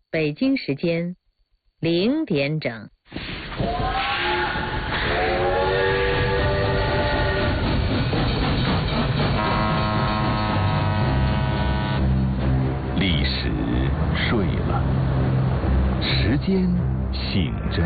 北京时间0点整。 历史睡了，时间醒着，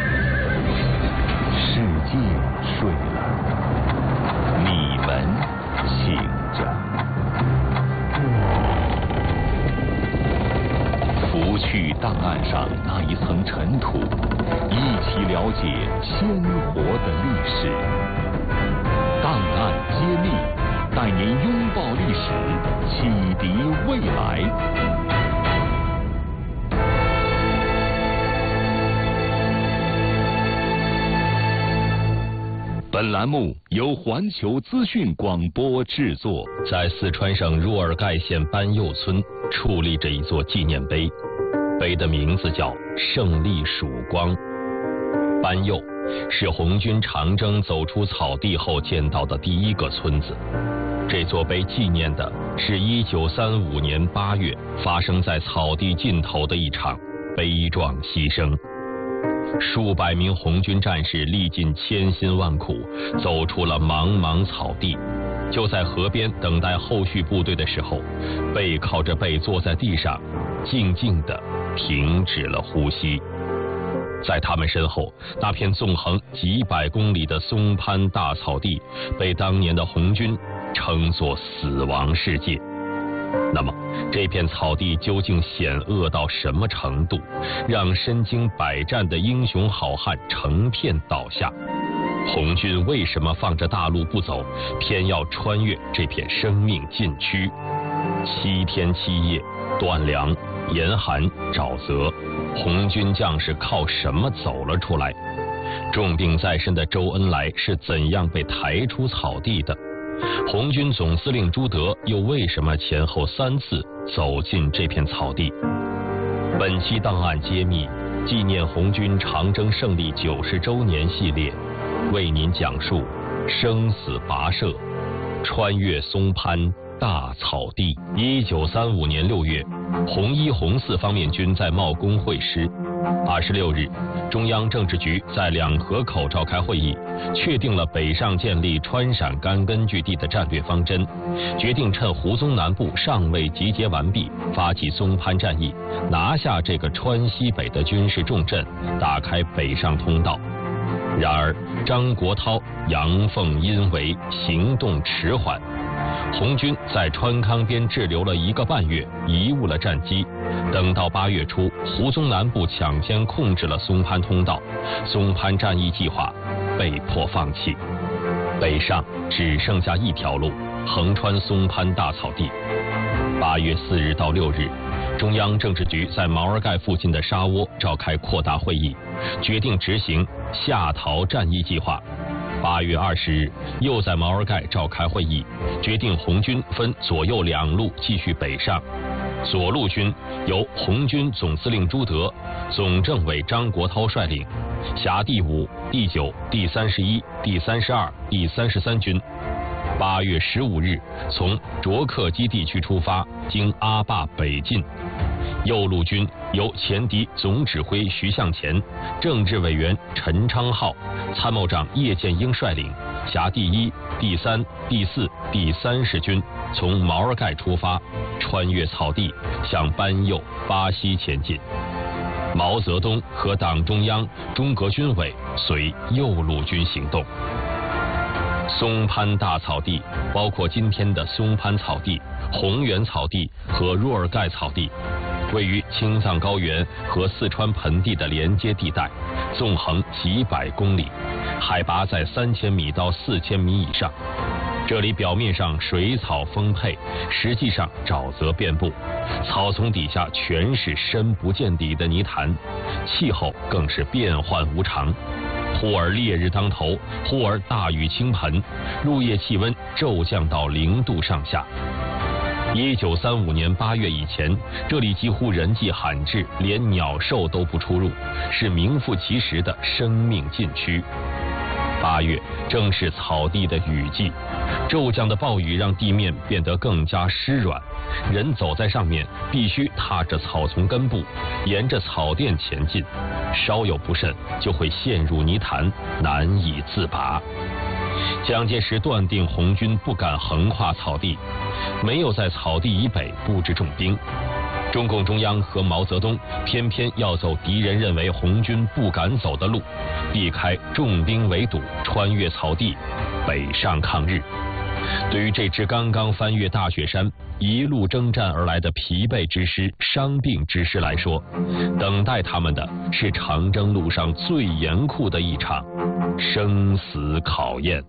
世界睡了，你们醒着。拂去档案上那一层尘土，一起了解鲜活的历史。档案揭秘，带您拥抱历史，启迪未来。本栏目由环球资讯广播制作。在四川省若尔盖县班右村矗立着一座纪念碑，碑的名字叫胜利曙光。班右是红军长征走出草地后建到的第一个村子。这座碑纪念的是1935年8月发生在草地尽头的一场悲壮牺牲。数百名红军战士历尽千辛万苦，走出了茫茫草地。就在河边等待后续部队的时候，背靠着背坐在地上，静静地停止了呼吸。在他们身后，那片纵横几百公里的松潘大草地，被当年的红军称作死亡世界。那么这片草地究竟险恶到什么程度，让身经百战的英雄好汉成片倒下？红军为什么放着大路不走，偏要穿越这片生命禁区？7天7夜，断粮、严寒、沼泽，红军将士靠什么走了出来？重病在身的周恩来是怎样被抬出草地的？红军总司令朱德又为什么前后3次走进这片草地？本期档案揭秘纪念红军长征胜利90周年系列，为您讲述生死跋涉，穿越松潘大草地。1935年6月，红1、红4方面军在茂功会师。26日，中央政治局在两河口召开会议，确定了北上建立川陕甘根据地的战略方针，决定趁胡宗南部尚未集结完毕，发起松潘战役，拿下这个川西北的军事重镇，打开北上通道。然而张国焘阳奉阴违，行动迟缓，红军在川康边滞留了1个半月，贻误了战机。等到8月初，胡宗南部抢先控制了松潘通道，松潘战役计划被迫放弃。北上只剩下一条路，横穿松潘大草地。8月4日到6日，中央政治局在毛尔盖附近的沙窝召开扩大会议，决定执行下逃战役计划。8月20日，又在毛尔盖召开会议，决定红军分左右2路继续北上。左路军由红军总司令朱德、总政委张国焘率领，辖第5、第9、第31、第32、第33军。8月15日，从卓克基地区出发，经阿坝北进。右路军由前敌总指挥徐向前、政治委员陈昌浩、参谋长叶剑英率领，辖第1、第3、第4、第30军，从毛尔盖出发，穿越草地，向班右、巴西前进。毛泽东和党中央、中革军委随右路军行动。松潘大草地包括今天的松潘草地、红原草地和若尔盖草地，位于青藏高原和四川盆地的连接地带，纵横几百公里，海拔在3000米到4000米以上。这里表面上水草丰沛，实际上沼泽遍布，草丛底下全是深不见底的泥潭，气候更是变幻无常，忽而烈日当头，忽而大雨倾盆，入夜气温骤降到0度上下。1935年8月以前，这里几乎人迹罕至，连鸟兽都不出入，是名副其实的生命禁区。 8月正是草地的雨季，骤降的暴雨让地面变得更加湿软，人走在上面必须踏着草丛根部，沿着草甸前进，稍有不慎就会陷入泥潭，难以自拔。蒋介石断定红军不敢横跨草地，没有在草地以北布置重兵。中共中央和毛泽东偏偏要走敌人认为红军不敢走的路，避开重兵围堵，穿越草地，北上抗日。对于这支刚刚翻越大雪山，一路征战而来的疲惫之师、伤病之师来说，等待他们的是长征路上最严酷的一场生死考验。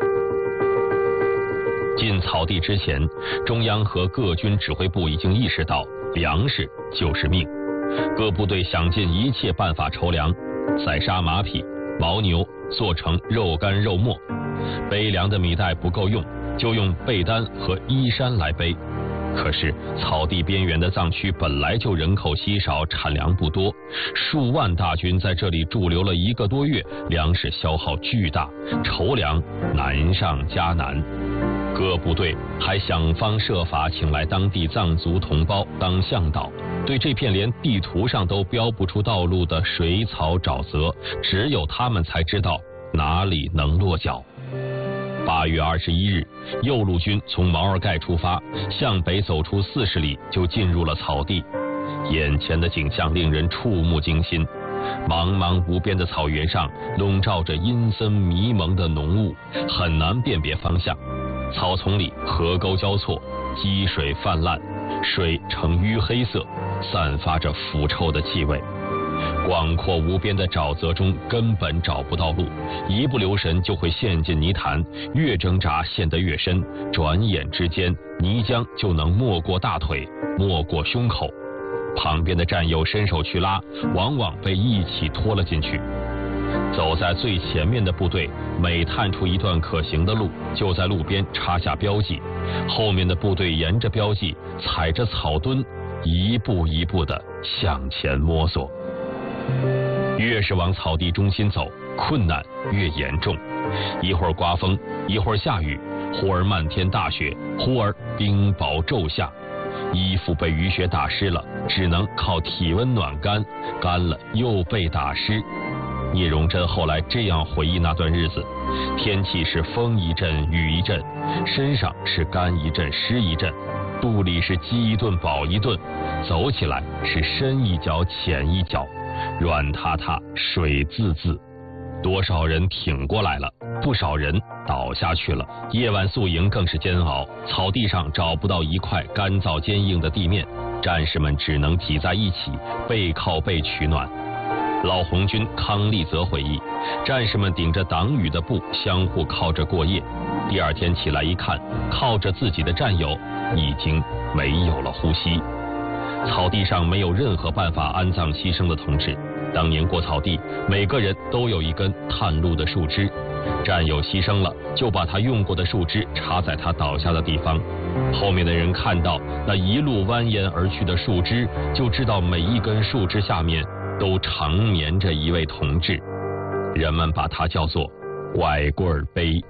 进草地之前，中央和各军指挥部已经意识到粮食就是命，各部队想尽一切办法筹粮，宰杀马匹、牦牛，做成肉干肉末。背粮的米袋不够用，就用被单和衣衫来背。可是草地边缘的藏区本来就人口稀少，产粮不多，数万大军在这里驻留了1个多月，粮食消耗巨大，筹粮难上加难。各部队还想方设法请来当地藏族同胞当向导，对这片连地图上都标不出道路的水草沼泽，只有他们才知道哪里能落脚。8月21日，右路军从毛尔盖出发，向北走出40里就进入了草地。眼前的景象令人触目惊心，茫茫无边的草原上笼罩着阴森迷蒙的浓雾，很难辨别方向。草丛里河沟交错，积水泛滥，水呈淤黑色，散发着腐臭的气味。广阔无边的沼泽中根本找不到路，一不留神就会陷进泥潭，越挣扎陷得越深，转眼之间泥浆就能没过大腿，没过胸口。旁边的战友伸手去拉，往往被一起拖了进去。走在最前面的部队每探出一段可行的路，就在路边插下标记，后面的部队沿着标记踩着草墩，一步一步地向前摸索。越是往草地中心走，困难越严重。一会儿刮风，一会儿下雨，忽而漫天大雪，忽而冰雹骤下。衣服被雨雪打湿了，只能靠体温暖干，干了又被打湿。聂荣臻后来这样回忆那段日子：天气是风一阵雨一阵，身上是干一阵湿一阵，肚里是饥一顿饱一顿，走起来是深一脚浅一脚，软塌塌水渍渍。多少人挺过来了，不少人倒下去了。夜晚宿营更是煎熬，草地上找不到一块干燥坚硬的地面，战士们只能挤在一起，背靠背取暖。老红军康立泽回忆，战士们顶着挡雨的布相互靠着过夜，第二天起来一看，靠着自己的战友已经没有了呼吸。草地上没有任何办法安葬牺牲的同志，当年过草地，每个人都有一根探路的树枝，战友牺牲了，就把他用过的树枝插在他倒下的地方。后面的人看到那一路蜿蜒而去的树枝，就知道每一根树枝下面都长眠着一位同志，人们把它叫做拐棍碑。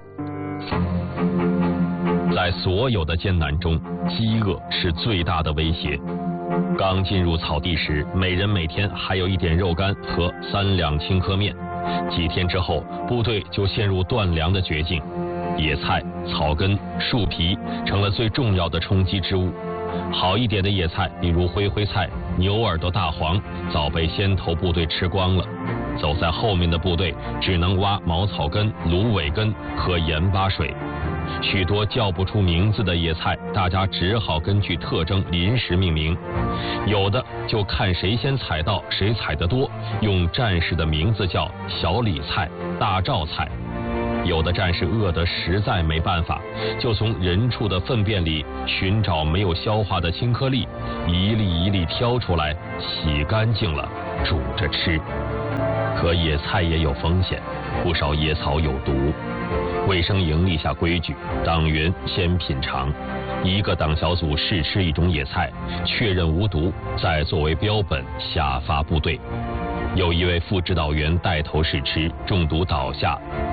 在所有的艰难中，饥饿是最大的威胁。刚进入草地时，每人每天还有一点肉干和3两青稞面。几天之后，部队就陷入断粮的绝境，野菜、草根、树皮成了最重要的充饥之物。好一点的野菜，比如灰灰菜、牛耳朵大黄，早被先头部队吃光了。走在后面的部队只能挖茅草根、芦苇根和盐巴水。许多叫不出名字的野菜，大家只好根据特征临时命名。有的就看谁先采到，谁采得多，用战士的名字叫小李菜、大赵菜。有的战士饿得实在没办法，就从人畜的粪便里寻找没有消化的青颗粒，一粒一粒挑出来，洗干净了煮着吃。可野菜也有风险，不少野草有毒。卫生营立下规矩，党员先品尝，一个党小组试吃一种野菜，确认无毒，再作为标本下发部队。有一位副指导员带头试吃，中毒倒下，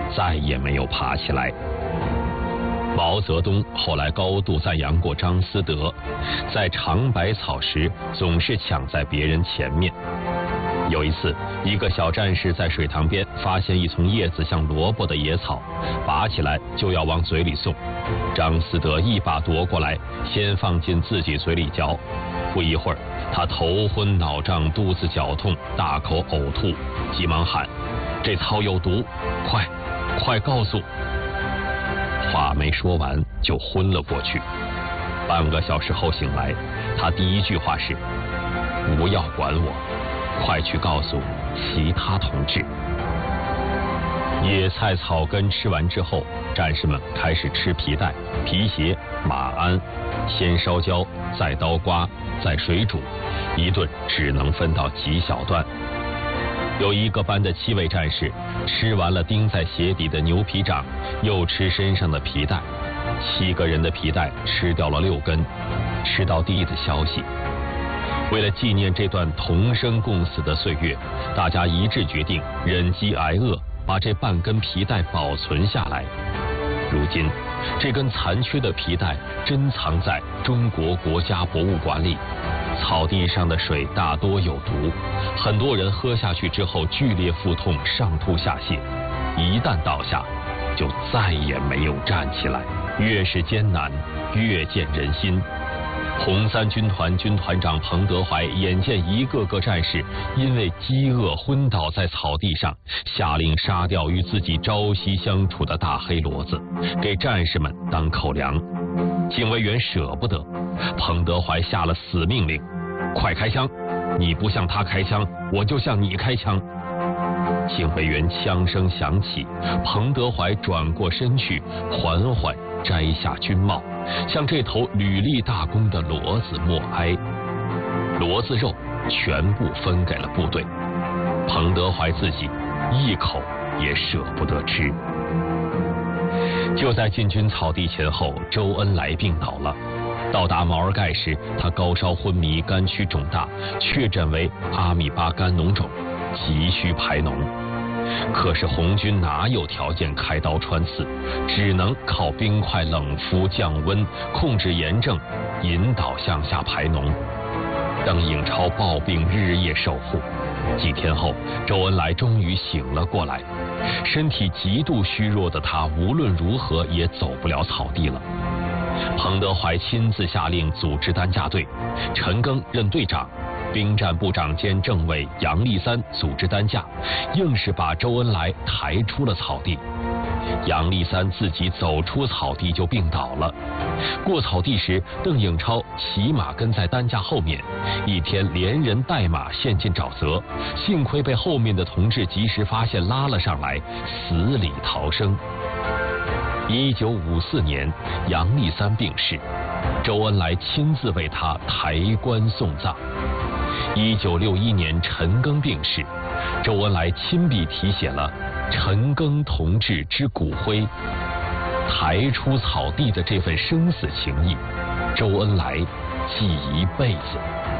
再也没有爬起来。毛泽东后来高度赞扬过张思德，在尝百草时总是抢在别人前面。有一次，一个小战士在水塘边发现一丛叶子像萝卜的野草，拔起来就要往嘴里送。张思德一把夺过来，先放进自己嘴里嚼。不一会儿，他头昏脑胀，肚子绞痛，大口呕吐，急忙喊：“这草有毒，快告诉！”话没说完就昏了过去。半个小时后醒来，他第一句话是：“不要管我，快去告诉其他同志。”野菜草根吃完之后，战士们开始吃皮带、皮鞋、马鞍，先烧焦，再刀刮，再水煮，一顿只能分到几小段。有一个班的7位战士吃完了钉在鞋底的牛皮掌，又吃身上的皮带，7个人的皮带吃掉了6根，吃到地的消息。为了纪念这段同生共死的岁月，大家一致决定忍饥挨饿，把这半根皮带保存下来。如今，这根残缺的皮带珍藏在中国国家博物馆里。草地上的水大多有毒，很多人喝下去之后剧烈腹痛，上吐下泻，一旦倒下，就再也没有站起来。越是艰难，越见人心。红三军团军团长彭德怀眼见一个个战士因为饥饿昏倒在草地上，下令杀掉与自己朝夕相处的大黑骡子，给战士们当口粮。警卫员舍不得，彭德怀下了死命令：快开枪！你不向他开枪，我就向你开枪。警卫员枪声响起，彭德怀转过身去，缓缓摘下军帽，向这头屡立大功的骡子默哀。骡子肉全部分给了部队，彭德怀自己一口也舍不得吃。就在进军草地前后，周恩来病倒了。到达毛尔盖时，他高烧昏迷，肝区肿大，确诊为阿米巴肝脓肿，急需排脓。可是红军哪有条件开刀穿刺，只能靠冰块冷敷降温，控制炎症，引导向下排脓。邓颖超抱病日夜守护。几天后，周恩来终于醒了过来，身体极度虚弱的他无论如何也走不了草地了。彭德怀亲自下令组织担架队，陈赓任队长，兵站部长兼政委杨立三组织担架，硬是把周恩来抬出了草地。杨立三自己走出草地就病倒了。过草地时，邓颖超骑马跟在担架后面，一天连人带马陷进沼泽，幸亏被后面的同志及时发现拉了上来，死里逃生。1954年，杨立三病逝，周恩来亲自为他抬棺送葬。1961年，陈赓病逝，周恩来亲笔题写了“陈赓同志之骨灰”。抬出草地的这份生死情谊，周恩来记一辈子。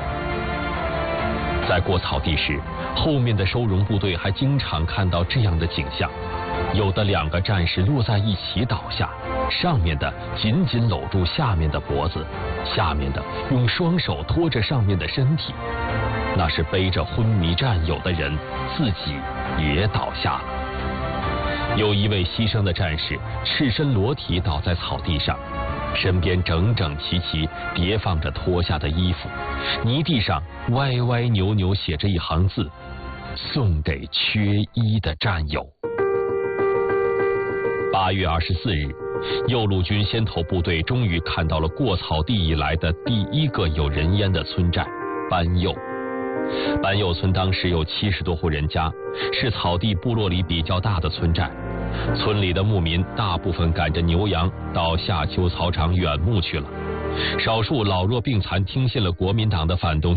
在过草地时，后面的收容部队还经常看到这样的景象：有的2个战士落在一起倒下，上面的紧紧搂住下面的脖子，下面的用双手托着上面的身体，那是背着昏迷战友的人自己也倒下了。有一位牺牲的战士赤身裸体倒在草地上，身边整整齐齐叠放着脱下的衣服，泥地上歪歪扭扭写着一行字：送给缺衣的战友。8月24日，右路军先头部队终于看到了过草地以来的第一个有人烟的村寨班右。班右村当时有70多户人家，是草地部落里比较大的村寨。村里的牧民大部分赶着牛羊到夏丘草场远牧去了，少数老弱病残听信了国民党的反动